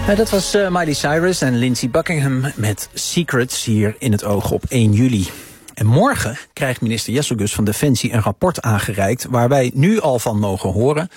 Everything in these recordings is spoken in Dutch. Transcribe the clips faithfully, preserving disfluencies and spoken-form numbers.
Uh, dat was uh, Miley Cyrus en Lindsey Buckingham met Secrets hier in het Oog op één juli. En morgen krijgt minister Jesselgus van Defensie een rapport aangereikt waar wij nu al van mogen horen.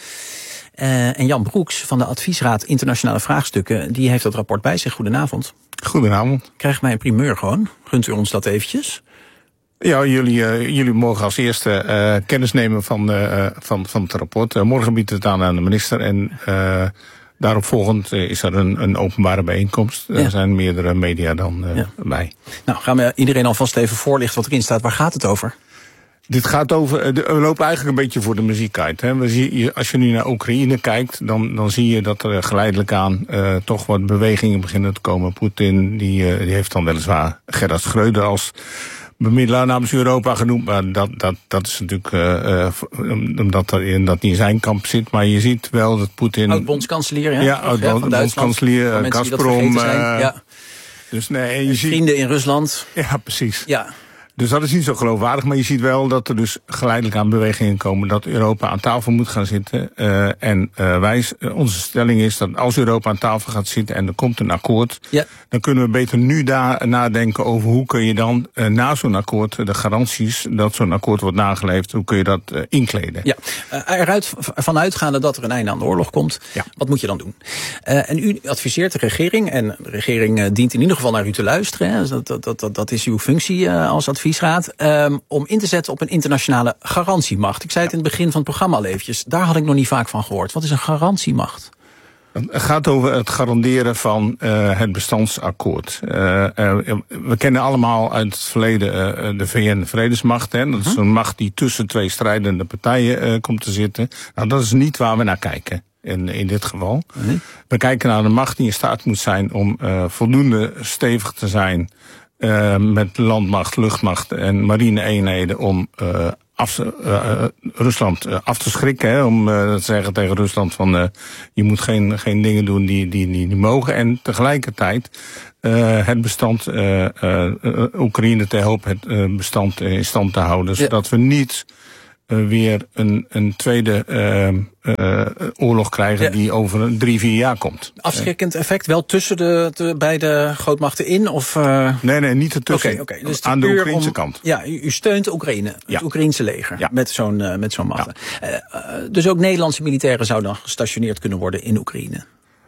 Uh, en Jan Broeks van de Adviesraad Internationale Vraagstukken, die heeft dat rapport bij zich. Goedenavond. Goedenavond. Krijgt mij een primeur gewoon? Gunt u ons dat eventjes? Ja, jullie, uh, jullie mogen als eerste uh, kennis nemen van, uh, van, van het rapport. Uh, morgen biedt het aan aan de minister en uh, daarop volgend uh, is er een, een openbare bijeenkomst. Ja. Er zijn meerdere media dan uh, ja. bij. Nou, gaan we iedereen alvast even voorlichten wat erin staat. Waar gaat het over? Dit gaat over, we lopen eigenlijk een beetje voor de muziek uit. Hè. We zien, als je nu naar Oekraïne kijkt, dan, dan zie je dat er geleidelijk aan uh, toch wat bewegingen beginnen te komen. Poetin, die, uh, die heeft dan weliswaar Gerhard Schreuder als bemiddelaar namens Europa genoemd, maar dat, dat, dat is natuurlijk uh, uh, omdat dat, in, dat niet in zijn kamp zit. Maar je ziet wel dat Poetin... Oud-bondskanselier, ja? Ja, oud-bondskanselier, uh, Gazprom. Uh, ja. Dus nee, je Vrienden ziet, in Rusland. Ja, precies. Ja. Dus dat is niet zo geloofwaardig, maar je ziet wel dat er dus geleidelijk aan bewegingen komen dat Europa aan tafel moet gaan zitten. Uh, en uh, wij, onze stelling is dat als Europa aan tafel gaat zitten en er komt een akkoord, ja. dan kunnen we beter nu daar nadenken over hoe kun je dan uh, na zo'n akkoord de garanties dat zo'n akkoord wordt nageleefd, hoe kun je dat uh, inkleden. Ja, uh, eruit vanuitgaande dat er een einde aan de oorlog komt, ja. wat moet je dan doen? Uh, en u adviseert de regering, en de regering uh, dient in ieder geval naar u te luisteren, hè, dat, dat, dat, dat is uw functie uh, als adviseur. Adviesraad, um, om in te zetten op een internationale garantiemacht. Ik zei het in het begin van het programma al eventjes. Daar had ik nog niet vaak van gehoord. Wat is een garantiemacht? Het gaat over het garanderen van uh, het bestandsakkoord. Uh, uh, we kennen allemaal uit het verleden uh, de V N-vredesmacht. Hè? Dat is een macht die tussen twee strijdende partijen uh, komt te zitten. Nou, dat is niet waar we naar kijken. In, in dit geval. Nee. We kijken naar een macht die in staat moet zijn om uh, voldoende stevig te zijn Uh, met landmacht, luchtmacht en marine-eenheden om uh, af, uh, uh, Rusland uh, af te schrikken. Hè, om uh, te zeggen tegen Rusland van uh, je moet geen, geen dingen doen die, die, die niet mogen. En tegelijkertijd uh, het bestand, uh, uh, uh, Oekraïne te helpen het uh, bestand in stand te houden. Zodat ja. we niet uh, weer een, een tweede uh, uh, oorlog krijgen ja. die over drie, vier jaar komt. Afschrikkend effect wel tussen de, de beide grootmachten in? Of, uh... Nee, nee, niet ertussen. Okay, okay. Dus aan de Oekraïnse om, kant. Ja, u, u steunt Oekraïne, het ja. Oekraïense leger, ja. met zo'n uh, met zo'n macht. Ja. Uh, uh, dus ook Nederlandse militairen zouden dan gestationeerd kunnen worden in Oekraïne?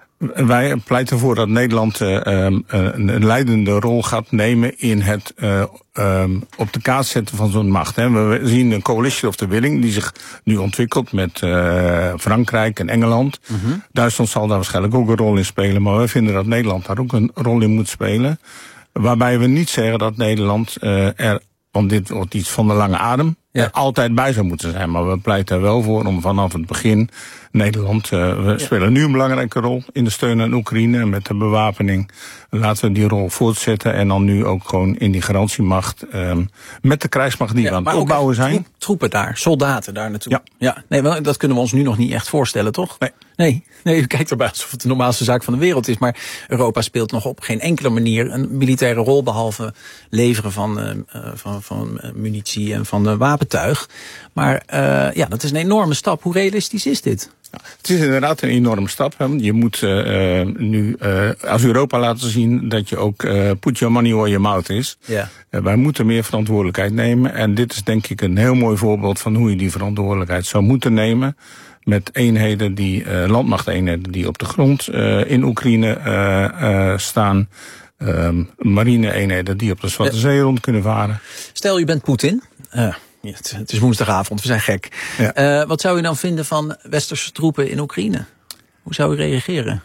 Wij pleiten ervoor dat Nederland uh, um, een leidende rol gaat nemen in het uh, um, op de kaart zetten van zo'n macht. Hè. We zien een coalition of the willing die zich nu ontwikkelt met uh, Frankrijk en Engeland. Mm-hmm. Duitsland zal daar waarschijnlijk ook een rol in spelen, maar wij vinden dat Nederland daar ook een rol in moet spelen. Waarbij we niet zeggen dat Nederland uh, er, want dit wordt iets van de lange adem, ja. er altijd bij zou moeten zijn. Maar we pleiten er wel voor om vanaf het begin Nederland, uh, we ja. spelen nu een belangrijke rol in de steun aan Oekraïne met de bewapening. Laten we die rol voortzetten en dan nu ook gewoon in die garantiemacht um, met de krijgsmacht die ja, we aan het opbouwen zijn. Troepen daar, soldaten daar naartoe. Ja. ja. Nee, wel, dat kunnen we ons nu nog niet echt voorstellen, toch? Nee. Nee, nee, u kijkt erbij alsof het de normaalste zaak van de wereld is. Maar Europa speelt nog op geen enkele manier een militaire rol, behalve leveren van, uh, van, van munitie en van uh, wapentuig. Maar uh, ja, dat is een enorme stap. Hoe realistisch is dit? Ja, het is inderdaad een enorme stap. Hè. Je moet uh, nu uh, als Europa laten zien dat je ook uh, put your money where your mouth is. Ja. Uh, wij moeten meer verantwoordelijkheid nemen. En dit is denk ik een heel mooi voorbeeld van hoe je die verantwoordelijkheid zou moeten nemen. Met eenheden die, uh, landmachteenheden die op de grond uh, in Oekraïne uh, uh, staan. Um, marine-eenheden die op de Zwarte Zee rond kunnen varen. Stel, u bent Poetin. Uh. Ja, het is woensdagavond, we zijn gek. Ja. Uh, wat zou u dan vinden van westerse troepen in Oekraïne? Hoe zou u reageren?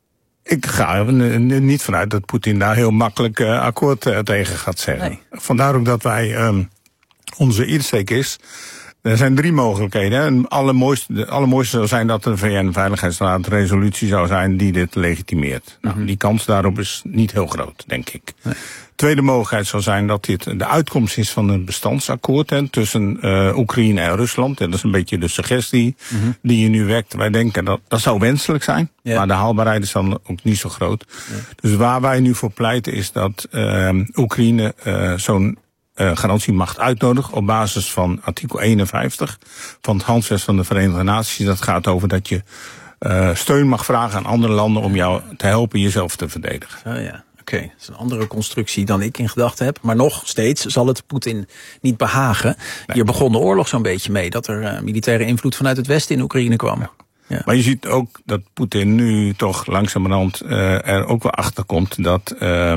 Ik ga er niet vanuit dat Poetin daar heel makkelijk uh, akkoord uh, tegen gaat zeggen. Nee. Vandaar ook dat wij, um, onze insteek is, er zijn drie mogelijkheden. Het allermooiste, de allermooiste zou zijn dat de V N-veiligheidsraad resolutie zou zijn die dit legitimeert. Mm-hmm. Nou, die kans daarop is niet heel groot, denk ik. Nee. Tweede mogelijkheid zou zijn dat dit de uitkomst is van een bestandsakkoord hè, tussen uh, Oekraïne en Rusland. En dat is een beetje de suggestie mm-hmm. die je nu wekt. Wij denken dat dat zou wenselijk zijn, ja. maar de haalbaarheid is dan ook niet zo groot. Ja. Dus waar wij nu voor pleiten is dat uh, Oekraïne uh, zo'n uh, garantiemacht uitnodigt op basis van artikel eenenvijftig van het Handvest van de Verenigde Naties. Dat gaat over dat je uh, steun mag vragen aan andere landen om jou te helpen jezelf te verdedigen. Oh ja. Oké, okay, dat is een andere constructie dan ik in gedachten heb. Maar nog steeds zal het Poetin niet behagen. Nee. Hier begon de oorlog zo'n beetje mee. Dat er uh, militaire invloed vanuit het Westen in Oekraïne kwam. Ja. Ja. Maar je ziet ook dat Poetin nu toch langzamerhand uh, er ook wel achter komt dat uh,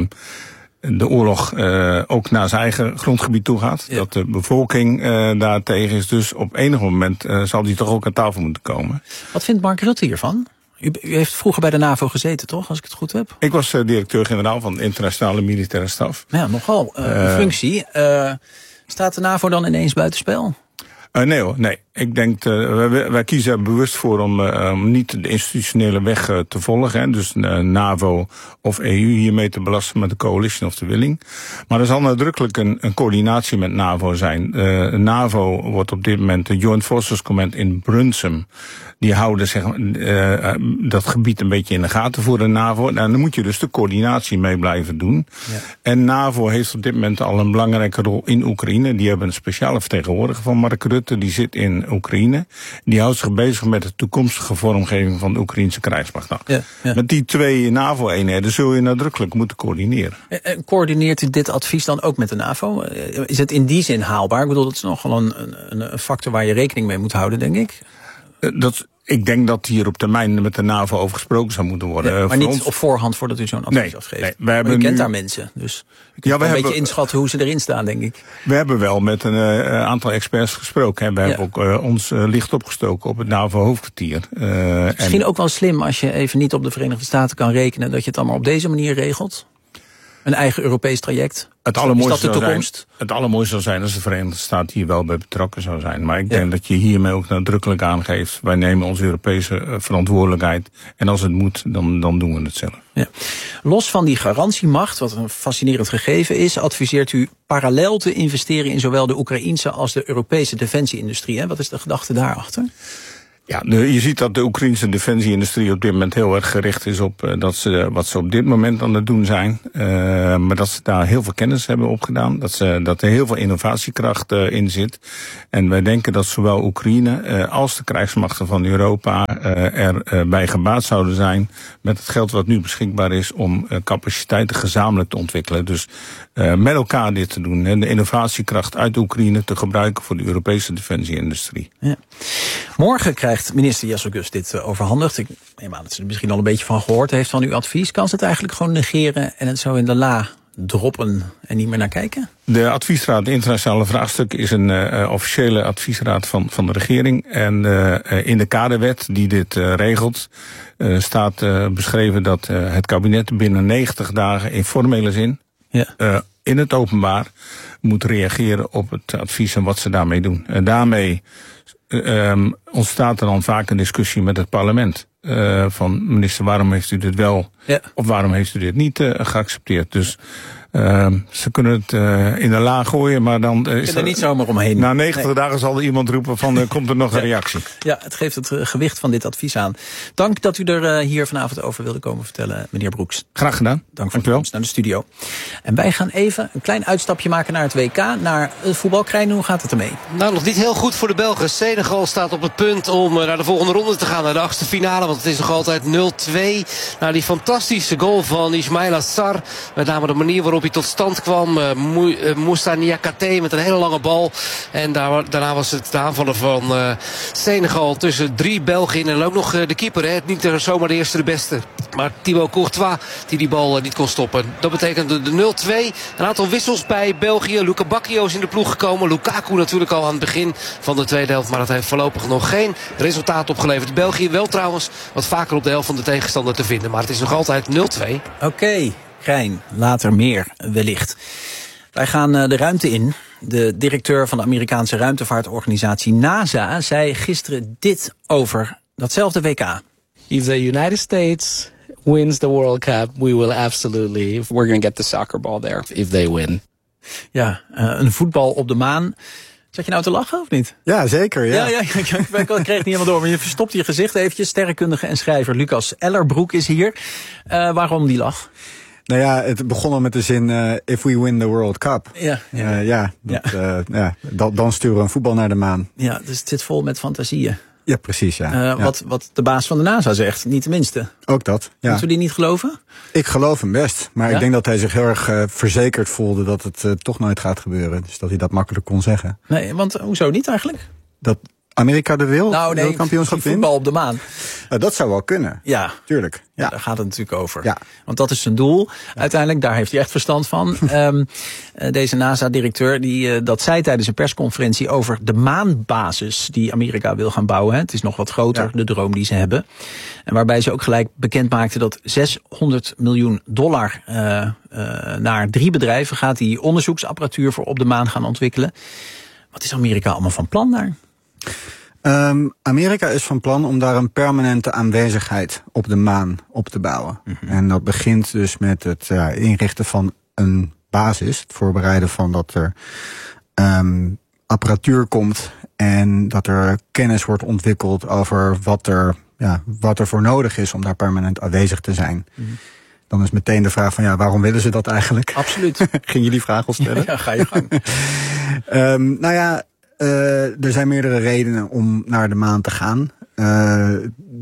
de oorlog uh, ook naar zijn eigen grondgebied toe gaat. Ja. Dat de bevolking uh, daar tegen is. Dus op enig moment uh, zal die toch ook aan tafel moeten komen. Wat vindt Mark Rutte hiervan? U, u heeft vroeger bij de NAVO gezeten, toch? Als ik het goed heb. Ik was uh, directeur-generaal van de internationale militaire staf. Ja, nogal uh, uh, een functie. Uh, staat de NAVO dan ineens buitenspel? Uh, nee hoor, nee. Ik denk, uh, wij, wij kiezen er bewust voor om uh, niet de institutionele weg uh, te volgen. Hè, dus uh, NAVO of E U hiermee te belasten met de coalition of de willing. Maar er zal nadrukkelijk een, een coördinatie met NAVO zijn. Uh, NAVO wordt op dit moment de Joint Forces Command in Brunsum. Die houden zeg, uh, dat gebied een beetje in de gaten voor de NAVO. En dan moet je dus de coördinatie mee blijven doen. Ja. En NAVO heeft op dit moment al een belangrijke rol in Oekraïne. Die hebben een speciale vertegenwoordiger van Mark Rutte. Die zit in Oekraïne. Die houdt zich bezig met de toekomstige vormgeving van de Oekraïnse krijgsmacht. Nou, ja, ja. Met die twee NAVO-eenheden zul je nadrukkelijk moeten coördineren. En coördineert u dit advies dan ook met de NAVO? Is het in die zin haalbaar? Ik bedoel, dat is nogal een, een, een factor waar je rekening mee moet houden, denk ik. Dat, ik denk dat hier op termijn met de NAVO over gesproken zou moeten worden. Ja, maar niet ons... op voorhand voordat u zo'n advies nee, afgeeft. Nee, maar u kent nu... daar mensen, dus u kunt ja, een hebben... beetje inschatten hoe ze erin staan, denk ik. We hebben wel met een uh, aantal experts gesproken. Hè. We ja. hebben ook uh, ons uh, licht opgestoken op het NAVO-hoofdkwartier. Uh, Misschien en... ook wel slim als je even niet op de Verenigde Staten kan rekenen... dat je het allemaal op deze manier regelt. Een eigen Europees traject. Het allermooiste, zou zijn, het allermooiste zou zijn als de Verenigde Staten hier wel bij betrokken zou zijn. Maar ik ja. denk dat je hiermee ook nadrukkelijk aangeeft... wij nemen onze Europese verantwoordelijkheid... en als het moet, dan, dan doen we het zelf. Ja. Los van die garantiemacht, wat een fascinerend gegeven is... adviseert u parallel te investeren in zowel de Oekraïense... als de Europese defensieindustrie. Hè? Wat is de gedachte daarachter? Ja, de, je ziet dat de Oekraïnse defensieindustrie op dit moment heel erg gericht is op uh, dat ze, wat ze op dit moment aan het doen zijn. Uh, maar dat ze daar heel veel kennis hebben opgedaan. Dat, ze, dat er heel veel innovatiekracht uh, in zit. En wij denken dat zowel Oekraïne uh, als de krijgsmachten van Europa uh, er uh, bij gebaat zouden zijn met het geld wat nu beschikbaar is om uh, capaciteiten gezamenlijk te ontwikkelen. Dus uh, met elkaar dit te doen. En de innovatiekracht uit Oekraïne te gebruiken voor de Europese defensieindustrie. Ja. Morgen krijgt minister Jezel-Gus dit uh, overhandigd. Ik neem aan dat ze er misschien al een beetje van gehoord heeft van uw advies. Kan ze het eigenlijk gewoon negeren en het zo in de la droppen en niet meer naar kijken? De adviesraad Internationale Vraagstukken is een uh, officiële adviesraad van, van de regering. En uh, in de kaderwet die dit uh, regelt uh, staat uh, beschreven dat uh, het kabinet binnen negentig dagen in formele zin ja. uh, in het openbaar moet reageren op het advies en wat ze daarmee doen. En daarmee Um, ontstaat er dan vaak een discussie met het parlement. Uh, van minister, waarom heeft u dit wel ja. of waarom heeft u dit niet uh, geaccepteerd? Dus uh, ze kunnen het uh, in de la gooien, maar dan uh, is er niet zomaar omheen. Na negentig nee. dagen zal er iemand roepen van uh, komt er nog een ja. reactie. Ja, het geeft het uh, gewicht van dit advies aan. Dank dat u er uh, hier vanavond over wilde komen vertellen, meneer Broeks. Graag gedaan. Dank voor de komst naar de studio. En wij gaan even een klein uitstapje maken naar het W K, naar het voetbal. Krijn, hoe gaat het ermee? Nou, nog niet heel goed voor de Belgen. Senegal staat op het punt om uh, naar de volgende ronde te gaan, naar de achtste finale. Want het is nog altijd nul twee. Nou, die fantastische goal van Ismaila Sarr. Met name de manier waarop hij tot stand kwam. Uh, uh, Moussa Niakate met een hele lange bal. En daar, daarna was het de aanvallen van uh, Senegal tussen drie Belgen in. En ook nog uh, de keeper. Hè. Niet er zomaar de eerste de beste. Maar Thibaut Courtois die die bal uh, niet kon stoppen. Dat betekent de, de nul twee. Een aantal wissels bij België. Luka Bacchio is in de ploeg gekomen. Lukaku natuurlijk al aan het begin van de tweede helft. Maar dat heeft voorlopig nog geen resultaat opgeleverd. België wel trouwens wat vaker op de helft van de tegenstander te vinden. Maar het is nog altijd nul twee. Oké, okay, Krijn, later meer wellicht. Wij gaan uh, de ruimte in. De directeur van de Amerikaanse ruimtevaartorganisatie NASA zei gisteren dit over datzelfde W K. If the United States wins the World Cup, we will absolutely, we're going to get the soccer ball there if they win. Ja, uh, een voetbal op de maan. Zat je nou te lachen of niet? Ja, zeker. Ja, ja, ja, ja ik, ik kreeg het niet helemaal door. Maar je verstopt je gezicht eventjes. Sterrenkundige en schrijver Lucas Ellerbroek is hier. Uh, waarom die lach? Nou ja, het begon al met de zin uh, if we win the World Cup. Ja, ja. Uh, ja, dat, ja. Uh, ja dan, dan sturen we een voetbal naar de maan. Ja, dus het zit vol met fantasieën. Ja, precies. Ja. Uh, ja. Wat, wat de baas van de NASA zegt, niet de minste. Ook dat, ja. Moeten we die niet geloven? Ik geloof hem best. Maar ja? ik denk dat hij zich heel erg uh, verzekerd voelde dat het uh, toch nooit gaat gebeuren. Dus dat hij dat makkelijk kon zeggen. Nee, want uh, hoezo niet eigenlijk? Dat Amerika de wereld, nou, nee, wereldkampioenschap wint? voetbal op de maan. Uh, dat zou wel kunnen. Ja. Tuurlijk. Ja. Ja, daar gaat het natuurlijk over. Ja. Want dat is zijn doel. Ja. Uiteindelijk, daar heeft hij echt verstand van. um, deze NASA-directeur, die uh, dat zei tijdens een persconferentie over de maanbasis die Amerika wil gaan bouwen. Hè. Het is nog wat groter, ja. de droom die ze hebben. En waarbij ze ook gelijk bekend maakten dat zeshonderd miljoen dollar uh, uh, naar drie bedrijven gaat die onderzoeksapparatuur voor op de maan gaan ontwikkelen. Wat is Amerika allemaal van plan daar? Um, Amerika is van plan om daar een permanente aanwezigheid op de maan op te bouwen. Mm-hmm. En dat begint dus met het uh, inrichten van een basis. Het voorbereiden van dat er um, apparatuur komt en dat er kennis wordt ontwikkeld over wat er, ja, wat er voor nodig is om daar permanent aanwezig te zijn. Mm-hmm. Dan is meteen de vraag van ja, waarom willen ze dat eigenlijk? Absoluut. Ging je die vraag al stellen? Ja, ga je gang. um, nou ja, uh, er zijn meerdere redenen om naar de maan te gaan. Uh,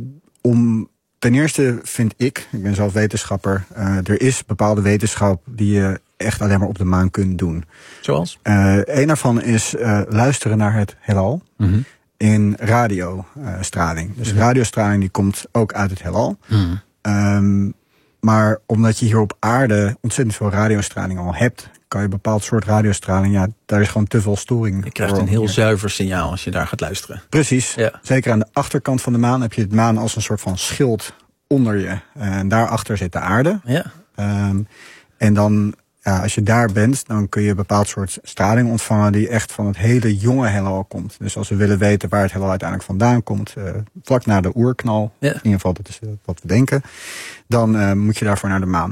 om, ten eerste vind ik, ik ben zelf wetenschapper, uh, er is bepaalde wetenschap die je echt alleen maar op de maan kunt doen. Zoals? Uh, een daarvan is uh, luisteren naar het heelal. Mm-hmm. In radiostraling. Uh, dus mm-hmm. radiostraling die komt ook uit het heelal. Mm-hmm. Um, Maar omdat je hier op aarde ontzettend veel radiostraling al hebt, kan je een bepaald soort radiostraling, ja, daar is gewoon te veel storing. Je krijgt een heel hier. zuiver signaal als je daar gaat luisteren. Precies. Ja. Zeker aan de achterkant van de maan heb je het maan als een soort van schild onder je. En daarachter zit de aarde. Ja. Um, en dan, ja, als je daar bent, dan kun je een bepaald soort straling ontvangen die echt van het hele jonge heelal komt. Dus als we willen weten waar het heelal uiteindelijk vandaan komt, uh, vlak na de oerknal, ja. in ieder geval dat is uh, wat we denken, dan uh, moet je daarvoor naar de maan.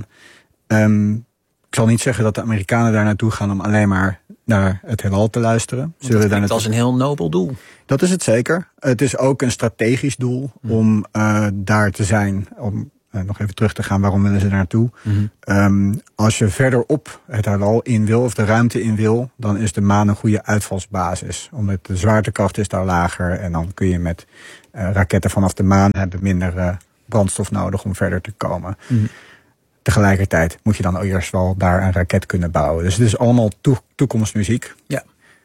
Um, ik zal niet zeggen dat de Amerikanen daar naartoe gaan om alleen maar naar het heelal te luisteren. Ze dat klinkt als een heel nobel doel. Dat is het zeker. Het is ook een strategisch doel hmm. om uh, daar te zijn, om Uh, nog even terug te gaan, waarom willen ze daar naartoe? Mm-hmm. Um, als je verderop het heelal in wil, of de ruimte in wil, dan is de maan een goede uitvalsbasis. Omdat de zwaartekracht is daar lager en dan kun je met uh, raketten vanaf de maan hebben minder uh, brandstof nodig om verder te komen. Mm-hmm. Tegelijkertijd moet je dan ook eerst wel daar een raket kunnen bouwen. Dus het is allemaal to- toekomstmuziek. Ja.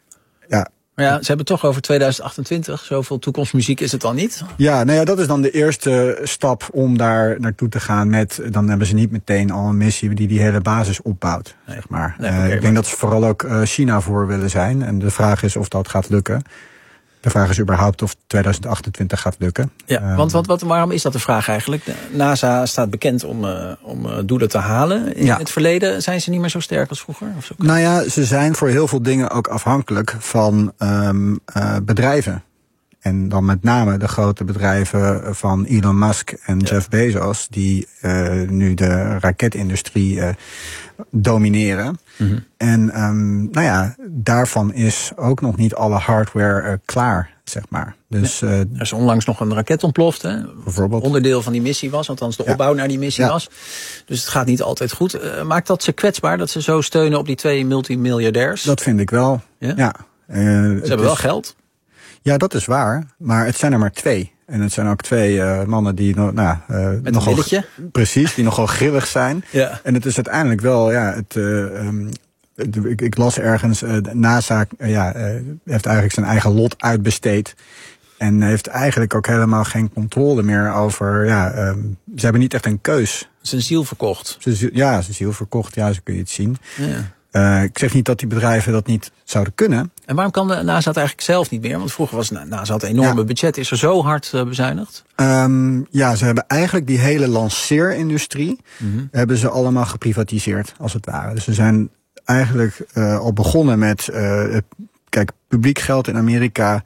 Ja. Maar ja, ze hebben het toch over tweeduizend achtentwintig. Zoveel toekomstmuziek is het dan niet? Ja, nou ja, dat is dan de eerste stap om daar naartoe te gaan met, dan hebben ze niet meteen al een missie die die hele basis opbouwt, nee. zeg maar. Nee, okay, uh, ik denk maar... dat ze vooral ook uh, China voor willen zijn. En de vraag is of dat gaat lukken. De vraag is überhaupt of tweeduizend achtentwintig gaat lukken. Ja, um, want wat, wat, waarom is dat de vraag eigenlijk? De NASA staat bekend om, uh, om uh, doelen te halen. In ja. het verleden zijn ze niet meer zo sterk als vroeger? Of zo? Nou ja, ze zijn voor heel veel dingen ook afhankelijk van um, uh, bedrijven. En dan met name de grote bedrijven van Elon Musk en ja. Jeff Bezos, die uh, nu de raketindustrie uh, domineren. Mm-hmm. En um, nou ja, daarvan is ook nog niet alle hardware uh, klaar, zeg maar. Dus, ja. uh, er is onlangs nog een raket ontploft, hè? Bijvoorbeeld. Onderdeel van die missie was, althans de opbouw ja. naar die missie ja. was. Dus het gaat niet altijd goed. Uh, maakt dat ze kwetsbaar, dat ze zo steunen op die twee multimiljardairs? Dat vind ik wel, ja. ja. Uh, ze hebben is... wel geld. Ja, dat is waar. Maar het zijn er maar twee. En het zijn ook twee uh, mannen die no, nou, uh, Met nogal, een milletje. Precies, die nogal grillig zijn. Ja. En het is uiteindelijk wel, ja, het, uh, um, het, ik, ik las ergens, uh, NASA uh, ja, uh, heeft eigenlijk zijn eigen lot uitbesteed. En heeft eigenlijk ook helemaal geen controle meer over, ja, um, ze hebben niet echt een keus. Zijn ziel verkocht. Zijn, ja, zijn ziel verkocht, ja, zo kun je het zien. Ja. Uh, ik zeg niet dat die bedrijven dat niet zouden kunnen. En waarom kan de NASA het eigenlijk zelf niet meer? Want vroeger was NASA het enorme ja. budget. Is er zo hard uh, bezuinigd? Um, ja, ze hebben eigenlijk die hele lanceerindustrie mm-hmm. hebben ze allemaal geprivatiseerd, als het ware. Dus ze zijn eigenlijk uh, al begonnen met, uh, kijk, publiek geld in Amerika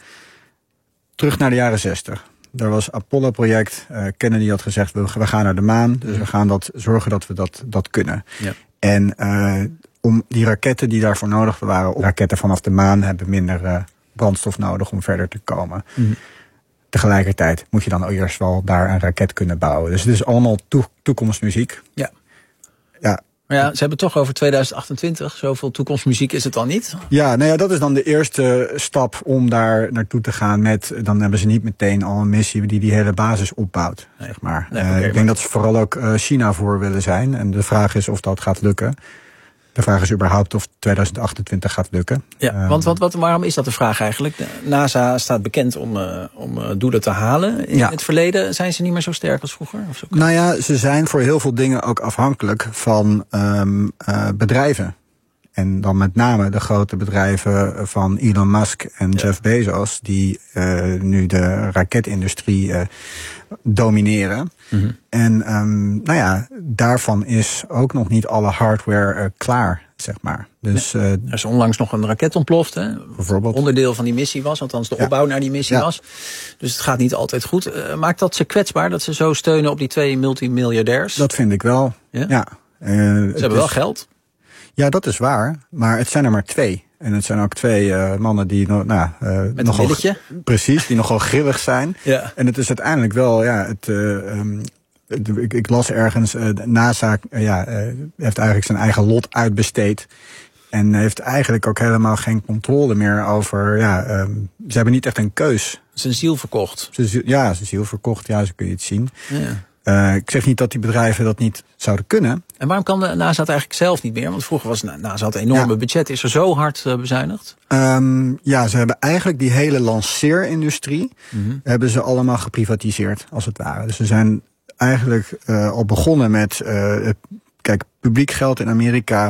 terug naar de jaren zestig. Er was Apollo-project. Uh, Kennedy had gezegd, we, we gaan naar de maan. Dus we gaan dat, zorgen dat we dat, dat kunnen. Ja. En uh, om die raketten die daarvoor nodig waren, raketten vanaf de maan hebben minder uh, brandstof nodig om verder te komen. Mm. Tegelijkertijd moet je dan ook eerst wel daar een raket kunnen bouwen. Dus het is allemaal to- toekomstmuziek. Ja. Ja. Maar ja, ze hebben het toch over tweeduizend achtentwintig. Zoveel toekomstmuziek is het dan niet? Ja, nou ja, dat is dan de eerste stap om daar naartoe te gaan met... Dan hebben ze niet meteen al een missie die die hele basis opbouwt, nee. zeg maar. Nee, okay, uh, ik denk maar... dat ze vooral ook uh, China voor willen zijn. En de vraag is of dat gaat lukken. De vraag is überhaupt of tweeduizend achtentwintig gaat lukken. Ja, uh, want wat, wat, waarom is dat de vraag eigenlijk? De NASA staat bekend om, uh, om uh, doelen te halen. In ja. het verleden zijn ze niet meer zo sterk als vroeger? Of zo? Nou ja, ze zijn voor heel veel dingen ook afhankelijk van um, uh, bedrijven. En dan met name de grote bedrijven van Elon Musk en ja. Jeff Bezos... die uh, nu de raketindustrie uh, domineren. Mm-hmm. En um, nou ja, daarvan is ook nog niet alle hardware uh, klaar, zeg maar. Dus, ja. uh, er is onlangs nog een raket ontploft, hè? Bijvoorbeeld. Onderdeel van die missie was, althans de ja. opbouw naar die missie ja. was. Dus het gaat niet altijd goed. Uh, maakt dat ze kwetsbaar, dat ze zo steunen op die twee multimiljardairs? Dat vind ik wel, ja. ja. Uh, ze hebben is... wel geld. Ja, dat is waar. Maar het zijn er maar twee. En het zijn ook twee uh, mannen die no, nou, uh, Met nogal... een willetje. Precies, die nogal grillig zijn. Ja. En het is uiteindelijk wel, ja, het... Uh, um, de, ik, ik las ergens, uh, de NASA uh, ja, uh, heeft eigenlijk zijn eigen lot uitbesteed. En heeft eigenlijk ook helemaal geen controle meer over... Ja, um, ze hebben niet echt een keus. Zijn ziel verkocht. Ze, ja, zijn ziel verkocht, ja, zo kun je het zien. Ja. Uh, ik zeg niet dat die bedrijven dat niet zouden kunnen. En waarom kan de NASA het eigenlijk zelf niet meer? Want vroeger was NASA had een enorme ja. budget. Is er zo hard uh, bezuinigd? Um, ja, ze hebben eigenlijk die hele lanceerindustrie... Mm-hmm. hebben ze allemaal geprivatiseerd, als het ware. Dus ze zijn eigenlijk uh, al begonnen met... Uh, het, kijk, publiek geld in Amerika...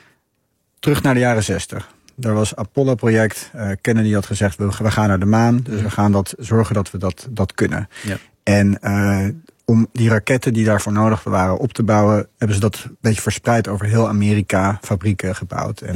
terug naar de jaren zestig. Daar was Apollo-project. Uh, Kennedy had gezegd, we, we gaan naar de maan. Dus mm-hmm. we gaan dat, zorgen dat we dat, dat kunnen. Ja. En... Uh, om die raketten die daarvoor nodig waren op te bouwen... hebben ze dat een beetje verspreid over heel Amerika, fabrieken gebouwd. En